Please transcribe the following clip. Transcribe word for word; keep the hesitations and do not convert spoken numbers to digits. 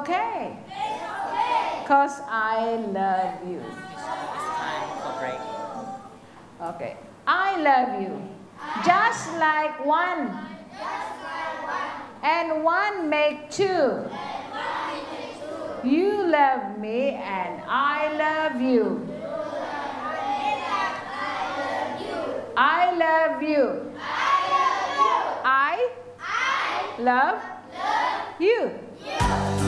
okay. It's okay. Because I love you. It's time for break. Okay. I love you. Just like one. Just like one. And one make two. And one make two. You love me and I love you. You love me like I love you. I love you. I love you. I I love love you. you.